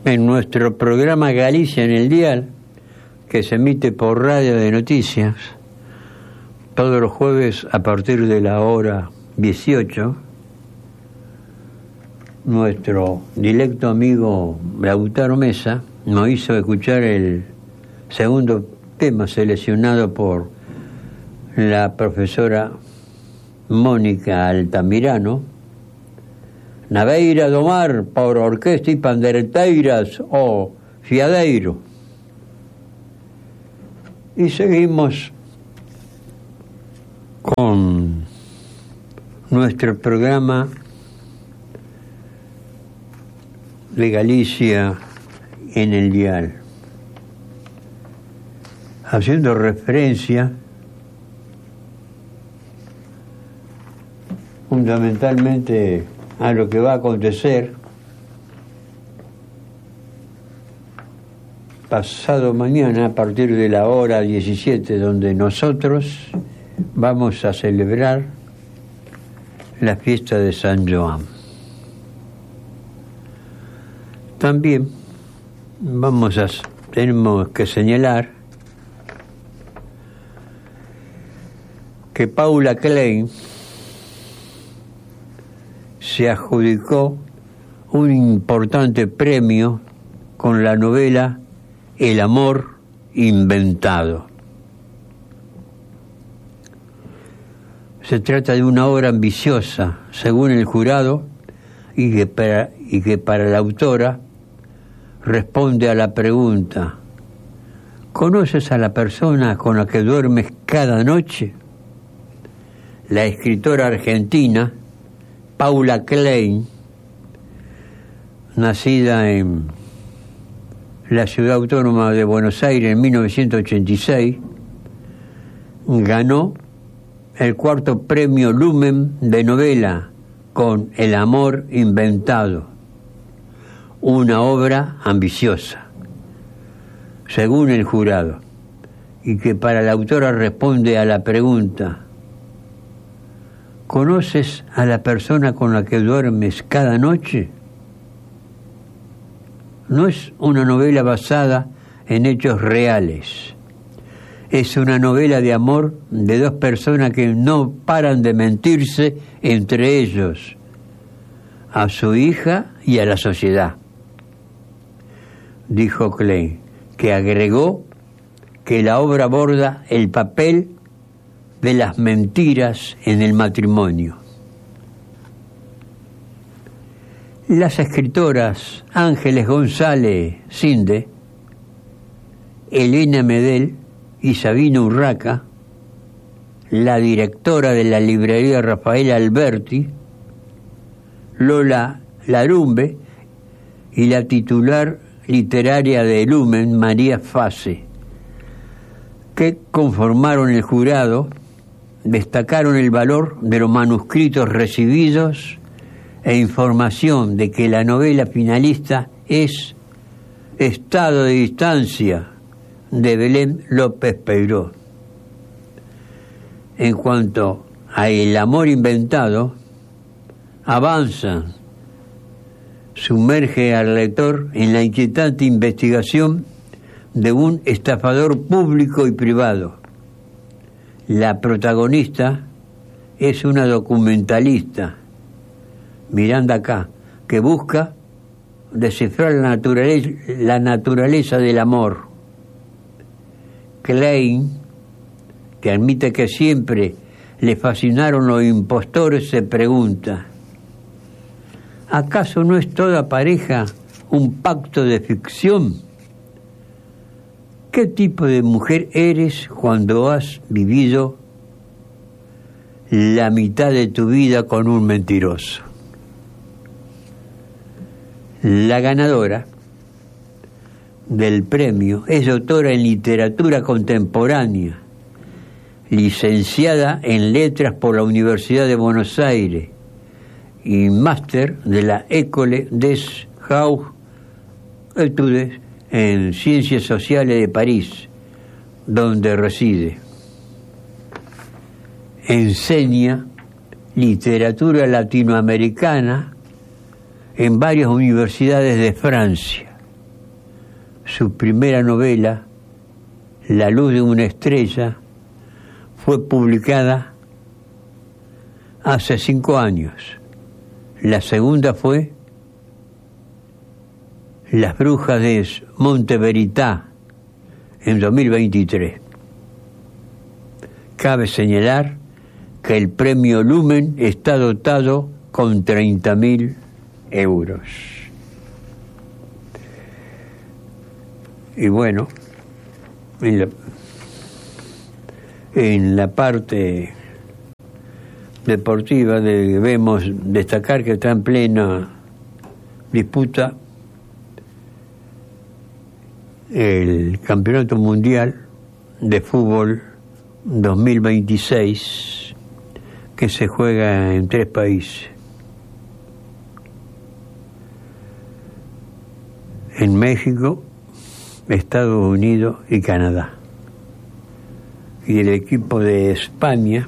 en nuestro programa Galicia en el Dial, que se emite por Radio de Noticias todos los jueves a partir de la hora 18, nuestro directo amigo Lautaro Mesa nos hizo escuchar el segundo tema seleccionado por la profesora Mónica Altamirano, Naveira do Mar por Orquesta y Pandereteiras o Fiadeiro. Y seguimos con nuestro programa de Galicia en el Dial, haciendo referencia fundamentalmente a lo que va a acontecer pasado mañana a partir de la hora 17, donde nosotros vamos a celebrar la fiesta de San Joan. También tenemos que señalar que Paula Klein se adjudicó un importante premio con la novela El amor inventado. Se trata de una obra ambiciosa, según el jurado, y que para la autora responde a la pregunta: ¿conoces a la persona con la que duermes cada noche? La escritora argentina Paula Klein, nacida en la ciudad autónoma de Buenos Aires en 1986, ganó el 4º premio Lumen de novela con El amor inventado, una obra ambiciosa, según el jurado, y que para la autora responde a la pregunta: ¿conoces a la persona con la que duermes cada noche? No es una novela basada en hechos reales. Es una novela de amor de dos personas que no paran de mentirse entre ellos, a su hija y a la sociedad. Dijo Klein, que agregó que la obra aborda el papel de las mentiras en el matrimonio. Las escritoras Ángeles González Cinde, Elena Medel y Sabina Urraca, la directora de la librería Rafael Alberti, Lola Larumbe y la titular literaria de Lumen, María Fase, que conformaron el jurado, destacaron el valor de los manuscritos recibidos e información de que la novela finalista es Estado de distancia, de Belén López Peiró. En cuanto a El amor inventado, avanza, sumerge al lector en la inquietante investigación de un estafador público y privado. La protagonista es una documentalista, Miranda K., que busca descifrar la naturaleza del amor. Klein, que admite que siempre le fascinaron los impostores, se pregunta: ¿acaso no es toda pareja un pacto de ficción? ¿Qué tipo de mujer eres cuando has vivido la mitad de tu vida con un mentiroso? La ganadora del premio es doctora en literatura contemporánea, licenciada en letras por la Universidad de Buenos Aires y máster de la École des Hautes Études en Ciencias Sociales de París, donde reside. Enseña literatura latinoamericana en varias universidades de Francia su primera novela, La luz de una estrella, fue publicada hace 5 años. La segunda fue Las brujas de Monteverità, en 2023. Cabe señalar que el premio Lumen está dotado con 30.000 euros. Y bueno, en la parte deportiva debemos destacar que está en plena disputa el Campeonato Mundial de Fútbol 2026, que se juega en 3 países: en México, Estados Unidos y Canadá. Y el equipo de España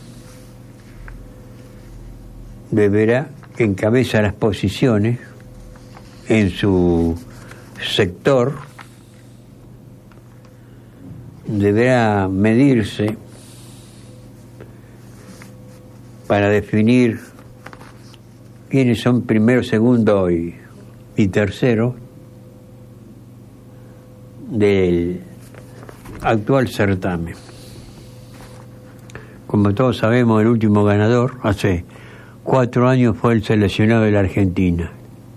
deberá, que encabeza las posiciones en su sector, deberá medirse para definir quiénes son primero, segundo y tercero del actual certamen. Como todos sabemos, el último ganador hace 4 años fue el seleccionado de la Argentina,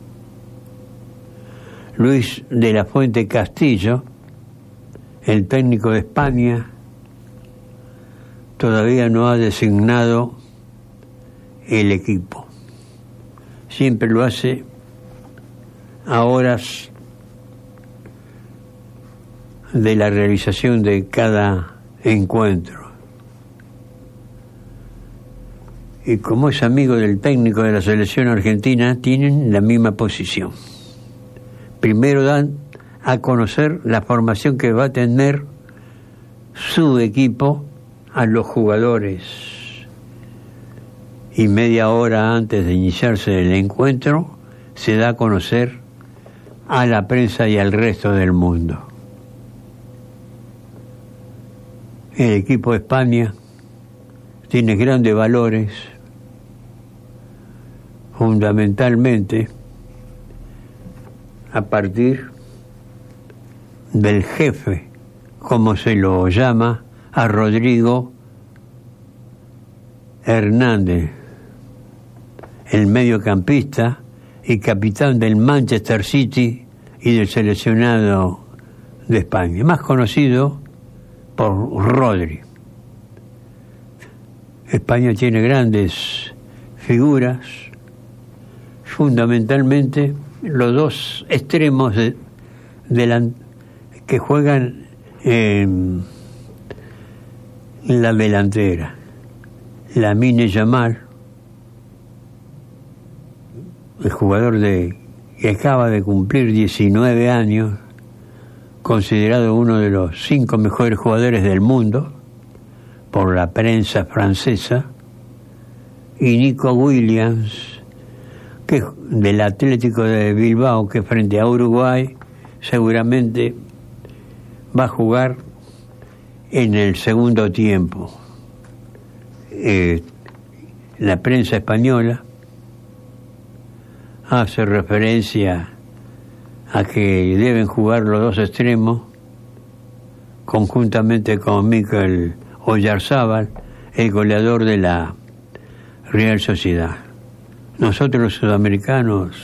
Luis de la Fuente Castillo. El técnico de España todavía no ha designado el equipo. Siempre lo hace a horas de la realización de cada encuentro. Y como es amigo del técnico de la selección argentina, tienen la misma posición. Primero dan a conocer la formación que va a tener su equipo a los jugadores, y media hora antes de iniciarse el encuentro se da a conocer a la prensa y al resto del mundo. El equipo de España tiene grandes valores, fundamentalmente a partir del jefe, como se lo llama, a Rodrigo Hernández, el mediocampista y capitán del Manchester City y del seleccionado de España, más conocido por Rodri. España tiene grandes figuras, fundamentalmente los 2 extremos que juegan en la delantera. Lamine Yamal, el jugador que acaba de cumplir 19 años, considerado uno de los 5 mejores jugadores del mundo por la prensa francesa, y Nico Williams, que del Atlético de Bilbao, que frente a Uruguay seguramente va a jugar en el segundo tiempo. La prensa española hace referencia a que deben jugar los 2 extremos conjuntamente con Mikel Oyarzabal, el goleador de la Real Sociedad. Nosotros los sudamericanos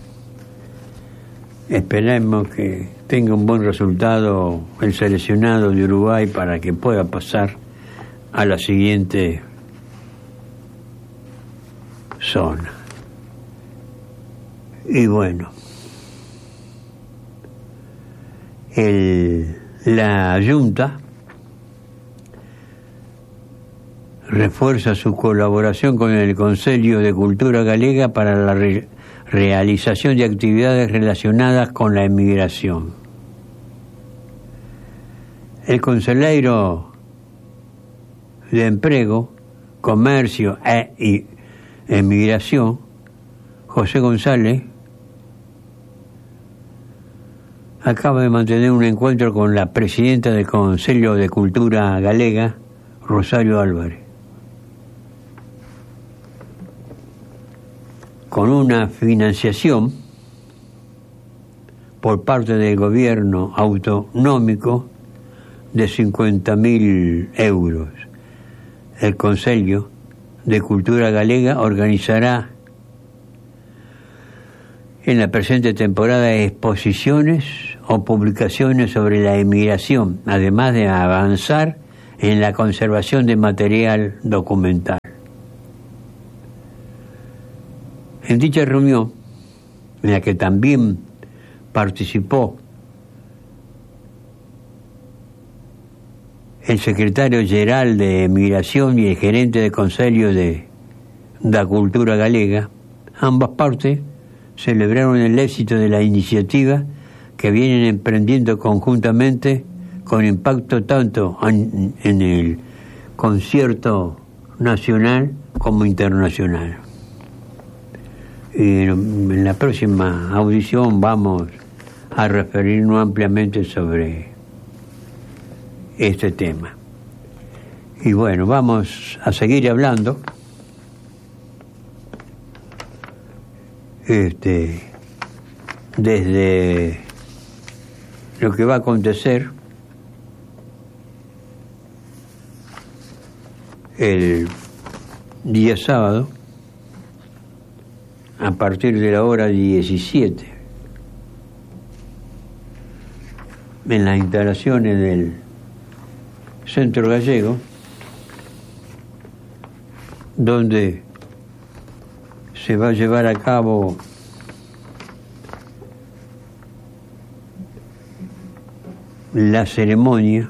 esperemos que tenga un buen resultado el seleccionado de Uruguay para que pueda pasar a la siguiente zona. Y bueno, la Junta refuerza su colaboración con el Conselho de Cultura Galega para la realización de actividades relacionadas con la emigración. El Conselheiro de Emprego, Comercio e Emigración, José González, acaba de mantener un encuentro con la presidenta del Consello de Cultura Galega, Rosario Álvarez, con una financiación por parte del gobierno autonómico de 50.000 euros. El Consello de Cultura Galega organizará en la presente temporada exposiciones o publicaciones sobre la emigración, además de avanzar en la conservación de material documental. En dicha reunión, en la que también participó el secretario general de Migración y el gerente del Consello de la Cultura Galega, ambas partes celebraron el éxito de la iniciativa que vienen emprendiendo conjuntamente con impacto tanto en el concierto nacional como internacional. Y en la próxima audición vamos a referirnos ampliamente sobre este tema. Y bueno, vamos a seguir hablando desde lo que va a acontecer el día sábado a partir de la hora 17 en las instalaciones del Centro Gallego, donde se va a llevar a cabo la ceremonia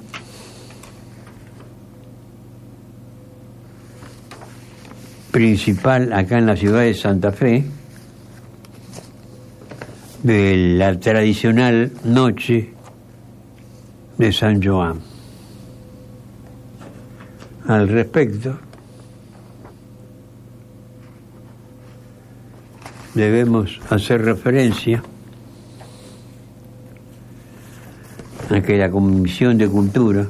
principal acá en la ciudad de Santa Fe de la tradicional noche de San Joan. Al respecto, debemos hacer referencia a que la Comisión de Cultura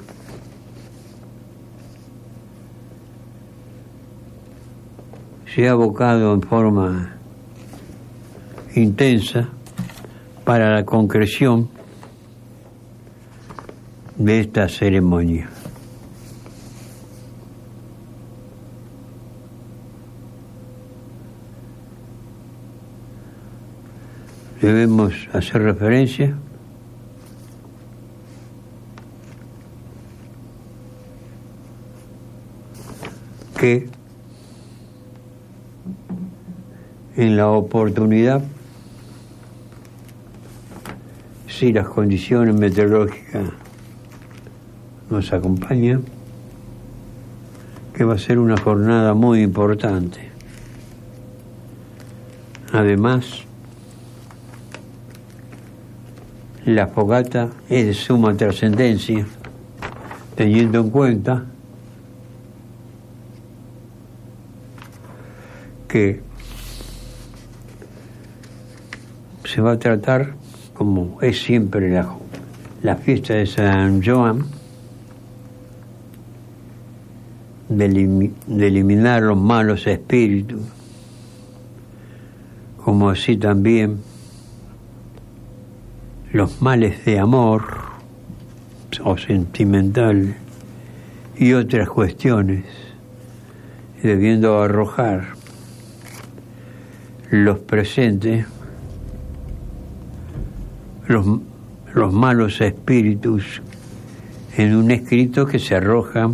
se ha abocado en forma intensa para la concreción de esta ceremonia. Debemos hacer referencia que en la oportunidad, si las condiciones meteorológicas nos acompañan, que va a ser una jornada muy importante. Además, la fogata es de suma trascendencia, teniendo en cuenta que se va a tratar, como es siempre la fiesta de San Joan, de eliminar los malos espíritus, como así también los males de amor o sentimental y otras cuestiones, debiendo arrojar los presentes los malos espíritus en un escrito que se arroja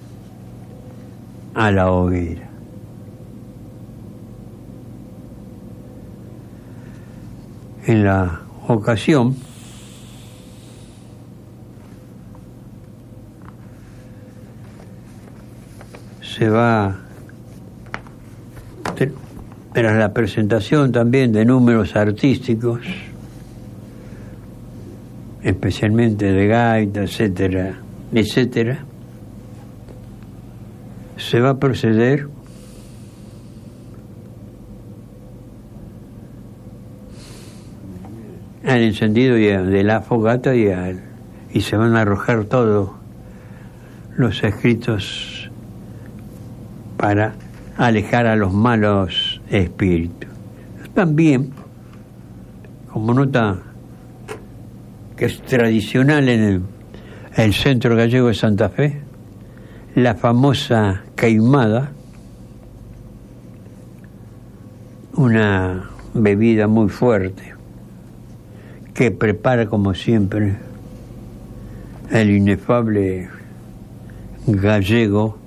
a la hoguera. En la ocasión, se va, tras la presentación también de números artísticos, especialmente de gaita, etcétera, etcétera, se va a proceder al encendido de la fogata y se van a arrojar todos los escritos para alejar a los malos espíritus. También, como nota que es tradicional en el Centro Gallego de Santa Fe, la famosa queimada, una bebida muy fuerte que prepara, como siempre, el inefable gallego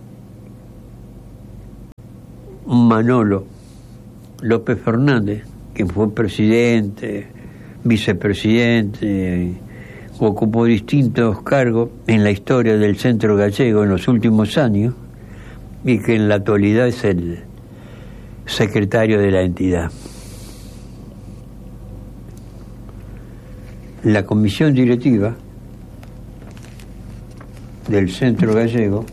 Manolo López Fernández, que fue presidente, vicepresidente, ocupó distintos cargos en la historia del Centro Gallego en los últimos años y que en la actualidad es el secretario de la entidad. La comisión directiva del Centro Gallego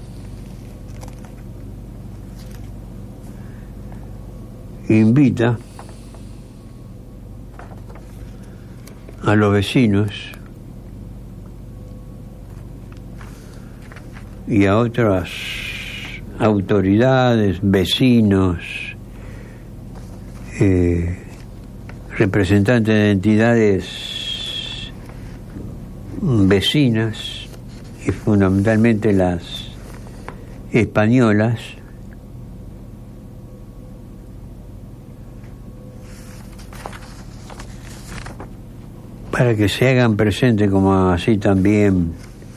invita a los vecinos y a otras autoridades, vecinos, representantes de entidades vecinas y fundamentalmente las españolas, para que se hagan presentes, como así también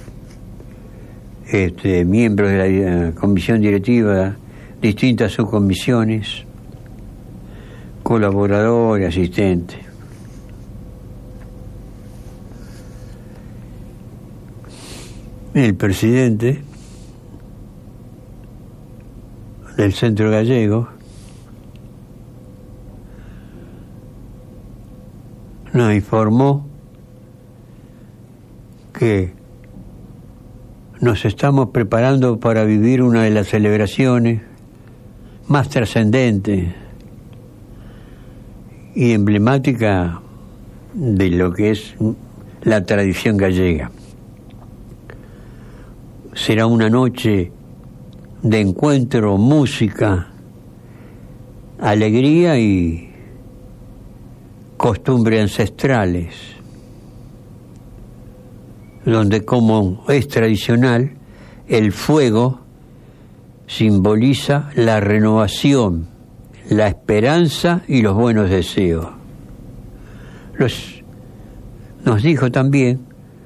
miembros de la comisión directiva, distintas subcomisiones, colaboradores, asistentes. El presidente del Centro Gallego nos informó que nos estamos preparando para vivir una de las celebraciones más trascendentes y emblemática de lo que es la tradición gallega. Será una noche de encuentro, música, alegría y costumbres ancestrales, donde, como es tradicional, el fuego simboliza la renovación, la esperanza y los buenos deseos. Nos dijo también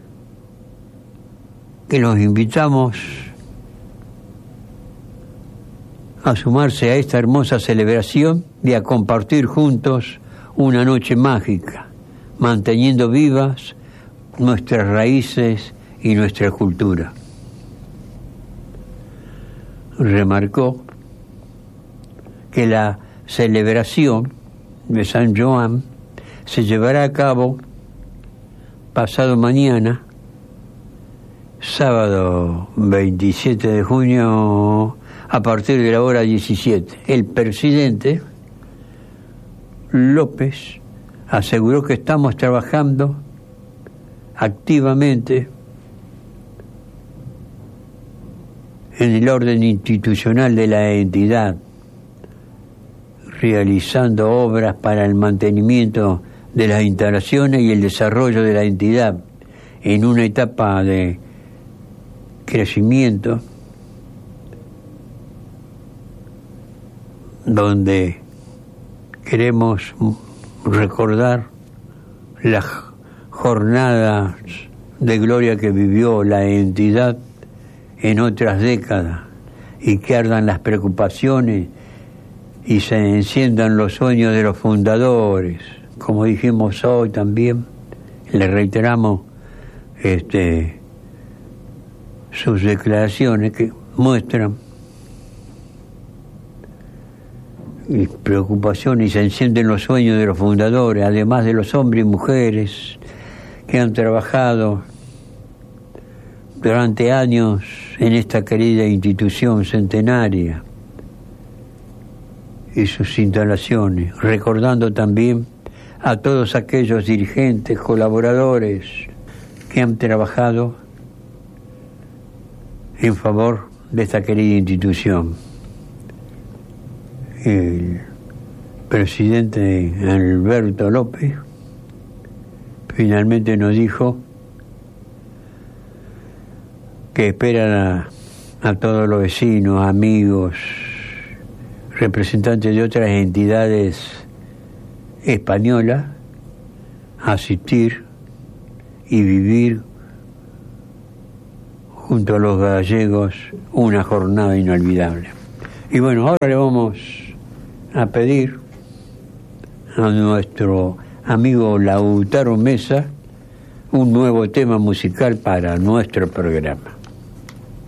que los invitamos a sumarse a esta hermosa celebración y a compartir juntos una noche mágica, manteniendo vivas nuestras raíces y nuestra cultura. Remarcó que la celebración de San Joan se llevará a cabo pasado mañana, sábado 27 de junio, a partir de la hora 17. El presidente López aseguró que estamos trabajando activamente en el orden institucional de la entidad, realizando obras para el mantenimiento de las instalaciones y el desarrollo de la entidad en una etapa de crecimiento donde queremos recordar las jornadas de gloria que vivió la entidad en otras décadas y que ardan las preocupaciones y se enciendan los sueños de los fundadores. Como dijimos hoy también, le reiteramos sus declaraciones que muestran preocupación y se encienden los sueños de los fundadores, además de los hombres y mujeres que han trabajado durante años en esta querida institución centenaria y sus instalaciones, recordando también a todos aquellos dirigentes, colaboradores que han trabajado en favor de esta querida institución. El presidente Alberto López finalmente nos dijo que esperan a todos los vecinos, amigos, representantes de otras entidades españolas a asistir y vivir junto a los gallegos una jornada inolvidable. Y bueno, ahora le vamos a pedir a nuestro amigo Lautaro Mesa un nuevo tema musical para nuestro programa.